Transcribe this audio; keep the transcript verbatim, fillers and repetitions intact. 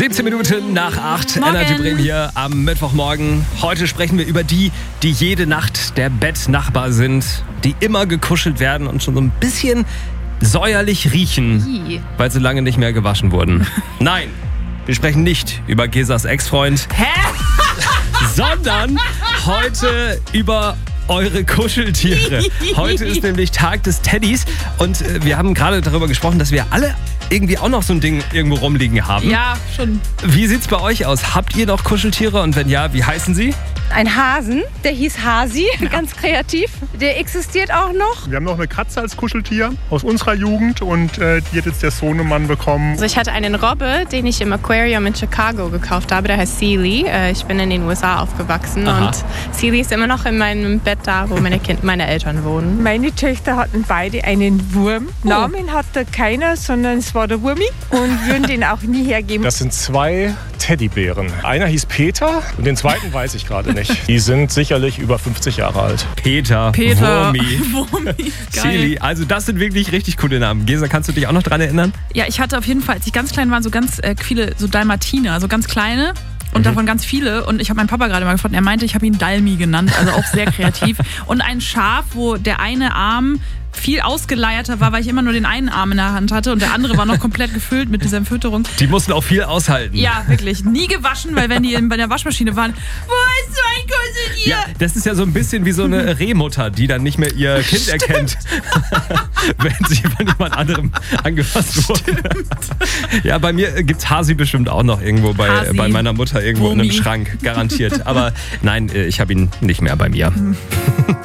siebzehn Minuten nach acht. Morgen. Energy Bremen hier am Mittwochmorgen. Heute sprechen wir über die, die jede Nacht der Bettnachbar sind, die immer gekuschelt werden und schon so ein bisschen säuerlich riechen, Ih. weil sie lange nicht mehr gewaschen wurden. Nein, wir sprechen nicht über Gesas Ex-Freund, Hä? sondern heute über eure Kuscheltiere. Heute ist nämlich Tag des Teddys und äh, wir haben gerade darüber gesprochen, dass wir alle irgendwie auch noch so ein Ding irgendwo rumliegen haben. Ja, schon. Wie sieht's bei euch aus? Habt ihr noch Kuscheltiere und wenn ja, wie heißen sie? Ein Hasen, der hieß Hasi, ganz kreativ. Der existiert auch noch. Wir haben noch eine Katze als Kuscheltier aus unserer Jugend und äh, die hat jetzt der Sohnemann bekommen. Also ich hatte einen Robbe, den ich im Aquarium in Chicago gekauft habe, der heißt Sealy. Äh, ich bin in den U S A aufgewachsen. Aha. Und Sealy ist immer noch in meinem Bett da, wo meine, kind, meine Eltern wohnen. Meine Töchter hatten beide einen Wurm. Oh. Namen hatte keiner, sondern es war der Wurmi und würden den auch nie hergeben. Das sind zwei Teddybären. Einer hieß Peter und den zweiten weiß ich gerade nicht. Die sind sicherlich über fünfzig Jahre alt. Peter, Peter. Wurmi, Wurmi. Geil. Sealy. Also das sind wirklich richtig coole Namen. Gesa, kannst du dich auch noch dran erinnern? Ja, ich hatte auf jeden Fall, als ich ganz klein war, so ganz äh, viele so Dalmatiner, so ganz kleine. Und davon ganz viele. Und ich habe meinen Papa gerade mal gefragt, er meinte, ich habe ihn Dalmi genannt, also auch sehr kreativ. Und ein Schaf, wo der eine Arm viel ausgeleierter war, weil ich immer nur den einen Arm in der Hand hatte und der andere war noch komplett gefüllt mit dieser Fütterung. Die mussten auch viel aushalten. Ja, wirklich. Nie gewaschen, weil wenn die in, bei der Waschmaschine waren, wo ist so ein Kuscheltier? Ja, das ist ja so ein bisschen wie so eine Rehmutter, die dann nicht mehr ihr Kind erkennt, wenn sie von jemand anderem angefasst wurde. Ja, bei mir gibt's Hasi bestimmt auch noch irgendwo bei, Hasi. bei meiner Mutter irgendwo in einem Wurmi. Schrank, garantiert. Aber nein, ich habe ihn nicht mehr bei mir.